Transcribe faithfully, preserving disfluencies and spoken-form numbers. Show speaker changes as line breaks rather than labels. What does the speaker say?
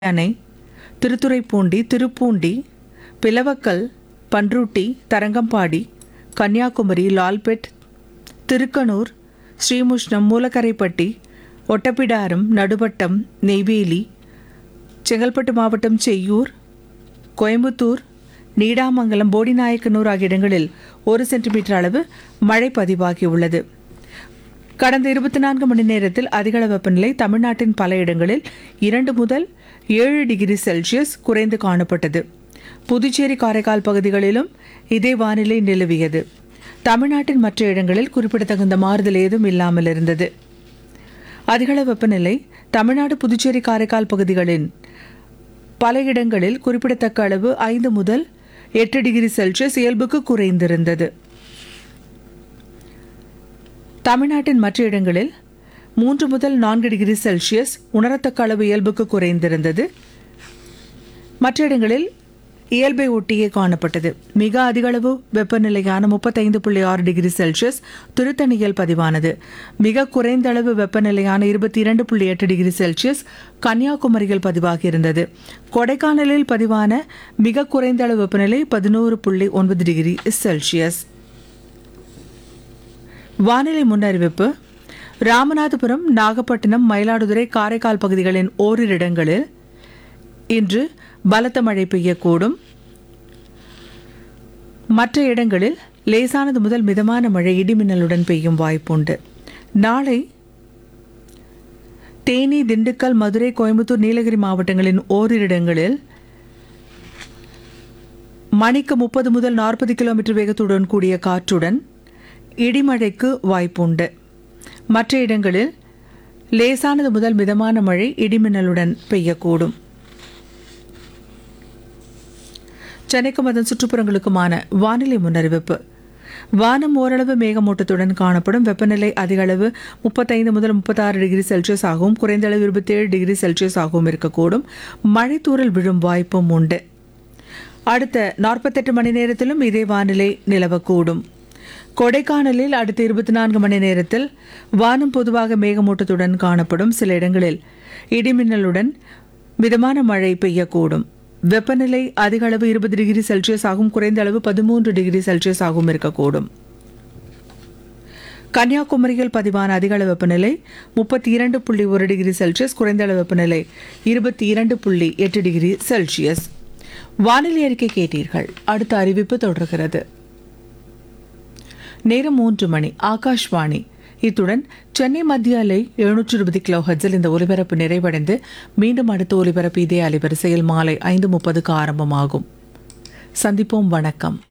அணை, திருத்துறைப்பூண்டி, திருப்பூண்டி, பிளவக்கல், பன்ருட்டி, தரங்கம்பாடி, கன்னியாகுமரி, லால்பெட், திருக்கனூர், ஸ்ரீமுஷ்ணம், மூலக்கரைப்பட்டி, ஒட்டப்பிடாரம், நடுவட்டம், நெய்வேலி, செங்கல்பட்டு மாவட்டம் செய்யூர், கோயம்புத்தூர், நீடாமங்கலம், போடிநாயக்கனூர் ஆகிய இடங்களில் ஒரு சென்டிமீட்டர் அளவு மழை பதிவாகியுள்ளது. கடந்த இருபத்தி நான்கு மணி நேரத்தில் அதிகள வெப்பநிலை தமிழ்நாட்டின் பல இடங்களில் இரண்டு முதல் ஏழு டிகிரி செல்சியஸ் குறைந்து காணப்பட்டது. புதுச்சேரி, காரைக்கால் பகுதிகளிலும் இதே வானிலை நிலவியது. தமிழ்நாட்டின் மற்ற இடங்களில் குறிப்பிடத்தகுந்த மாறுதல் ஏதும் இல்லாமல் இருந்தது. அதிகள வெப்பநிலை தமிழ்நாடு, புதுச்சேரி, காரைக்கால் பகுதிகளின் பல இடங்களில் குறிப்பிடத்தக்க அளவு ஐந்து முதல் எட்டு டிகிரி செல்சியஸ் இயல்புக்கு குறைந்திருந்தது. தமிழ்நாட்டின் மற்ற இடங்களில் மூன்று முதல் நான்கு டிகிரி செல்சியஸ் உணரத்தக்க அளவு இயல்புக்கு குறைந்திருந்தது. மற்ற இடங்களில் இயல்பை ஒட்டியே காணப்பட்டது. மிக அதிக அளவு வெப்பநிலையான முப்பத்தைந்து புள்ளி ஆறு டிகிரி செல்சியஸ் திருத்தணியில் பதிவானது. மிக குறைந்த அளவு வெப்பநிலையான இருபத்தி இரண்டு புள்ளி எட்டு டிகிரி செல்சியஸ் கன்னியாகுமரியில் பதிவாகியிருந்தது. கொடைக்கானலில் பதிவான மிக குறைந்த அளவு வெப்பநிலை பதினோரு புள்ளி ஒன்பது டிகிரி செல்சியஸ். வானிலை முன்னறிவிப்பு. ராமநாதபுரம், நாகப்பட்டினம், மயிலாடுதுறை, காரைக்கால் பகுதிகளின் ஓரிரு இடங்களில் இன்று பலத்த மழை பெய்யக்கூடும். மற்ற இடங்களில் லேசானது முதல் மிதமான மழை இடிமின்னலுடன் பெய்யும் வாய்ப்புண்டு. நாளை தேனி, திண்டுக்கல், மதுரை, கோயம்புத்தூர், நீலகிரி மாவட்டங்களின் ஓரிரு இடங்களில் மணிக்கு முப்பது முதல் நாற்பது கிலோமீட்டர் வேகத்துடன் கூடிய காற்றுடன் இடிமழைக்கு வாய்ப்புண்டு. மற்ற இடங்களில் லேசானது முதல் மிதமான மழை இடிமின்னலுடன் பெய்யக்கூடும். சென்னைக்கும் அதன் சுற்றுப்புறங்களுக்குமான வானிலை முன்னறிவிப்பு. வானம் ஓரளவு மேகமூட்டத்துடன் காணப்படும். வெப்பநிலை அதிக அளவு முப்பத்தைந்து முதல் முப்பத்தாறு டிகிரி செல்சியஸ் ஆகவும் குறைந்த அளவு இருபத்தி ஏழு டிகிரி செல்சியஸ் ஆகவும் இருக்கக்கூடும். மழை தூறல் விழும் வாய்ப்பும் உண்டு. அடுத்த நாற்பத்தெட்டு மணி நேரத்திலும் இதே வானிலை நிலவக்கூடும். கொடைக்கானலில் அடுத்த இருபத்தி நான்கு மணி நேரத்தில் வானம் பொதுவாக மேகமூட்டத்துடன் காணப்படும். சில இடங்களில் இடிமின்னலுடன் மிதமான மழை பெய்யக்கூடும். வெப்பநிலை அதிக அளவு இருபது டிகிரி செல்சியஸ் ஆகும் குறைந்த அளவு பதிமூன்று டிகிரி செல்சியஸ் ஆகவும் இருக்கக்கூடும். கன்னியாகுமரியில் பதிவான அதிக அளவு வெப்பநிலை முப்பத்தி இரண்டு புள்ளி ஒரு டிகிரி செல்சியஸ், குறைந்த அளவு வெப்பநிலை இருபத்தி இரண்டு புள்ளி எட்டு டிகிரி செல்சியஸ். வானிலை அறிக்கை கேட்டீர்கள். அடுத்த அறிவிப்பு தொடர்கிறது. நேரம் மூன்று மணி. ஆகாஷ்வாணி. இத்துடன் சென்னை மத்திய அலை எழுநூற்று இருபது கிலோ ஹெர்ட்ஸில் இந்த ஒலிபரப்பு நிறைவடைந்து மீண்டும் அடுத்த ஒலிபரப்பு இதே அலைவரிசையில் மாலை ஐந்து முப்பதுக்கு ஆரம்பமாகும். சந்திப்போம். வணக்கம்.